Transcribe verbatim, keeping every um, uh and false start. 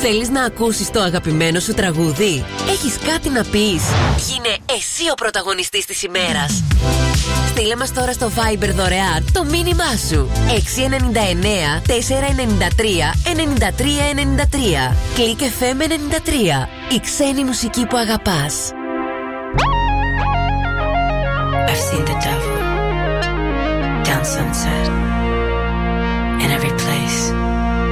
Θέλεις να ακούσεις το αγαπημένο σου τραγούδι? Έχεις κάτι να πεις? Γίνε εσύ ο πρωταγωνιστής της ημέρας. Στείλε μας τώρα στο Viber δωρεάν το μήνυμά σου. έξι εννιά εννιά τέσσερα εννιά τρία εννιά τρία εννιά τρία. Κλικ εφ εμ ενενήντα τρία. Η ξένη μουσική που αγαπάς.